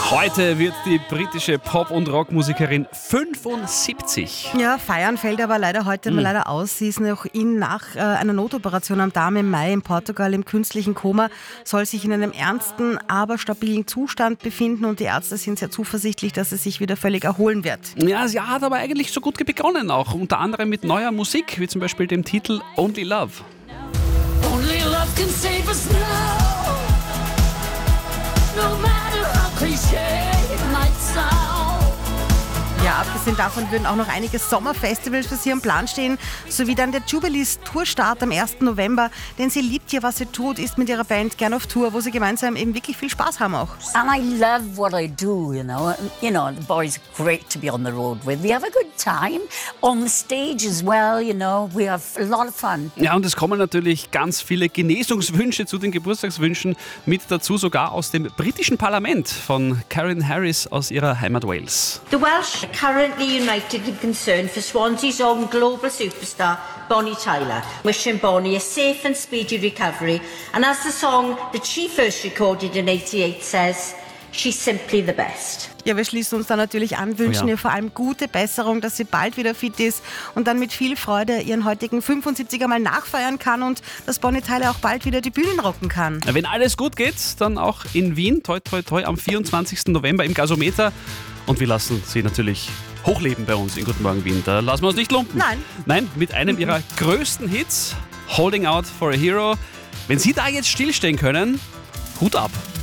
Heute wird die britische Pop- und Rockmusikerin 75. Ja, feiern fällt aber leider heute leider aus. Sie ist noch nach einer Notoperation am Darm im Mai in Portugal im künstlichen Koma, soll sich in einem ernsten, aber stabilen Zustand befinden und die Ärzte sind sehr zuversichtlich, dass sie sich wieder völlig erholen wird. Ja, sie hat aber eigentlich so gut begonnen auch, unter anderem mit neuer Musik, wie zum Beispiel dem Titel Only Love. Only love can save us now. No matter how cliché it might sound. Ja, abgesehen davon würden auch noch einige Sommerfestivals für sie am Plan stehen, sowie dann der Jubilees-Tourstart am 1. November, denn sie liebt ja, was sie tut, ist mit ihrer Band gern auf Tour, wo sie gemeinsam eben wirklich viel Spaß haben auch. And I love what I do, you know. The boys are great to be on the road with. We have a good time on the stage as well, you know. We have a lot of fun. Ja, und es kommen natürlich ganz viele Genesungswünsche zu den Geburtstagswünschen mit dazu, sogar aus dem britischen Parlament von Karen Harris aus ihrer Heimat Wales. The Welsh are currently united in concern for Swansea's own global superstar, Bonnie Tyler. Wishing Bonnie a safe and speedy recovery. And as the song that she first recorded in '88 says, she's simply the best. Ja, wir schließen uns da natürlich an, wünschen ihr vor allem gute Besserung, dass sie bald wieder fit ist und dann mit viel Freude ihren heutigen 75er mal nachfeiern kann und dass Bonnie Tyler auch bald wieder die Bühnen rocken kann. Wenn alles gut geht, dann auch in Wien, toi toi toi, am 24. November im Gasometer. Und wir lassen sie natürlich hochleben bei uns in Guten Morgen Wien. Da lassen wir uns nicht lumpen. Nein, mit einem ihrer größten Hits, Holding Out for a Hero. Wenn Sie da jetzt stillstehen können, Hut ab.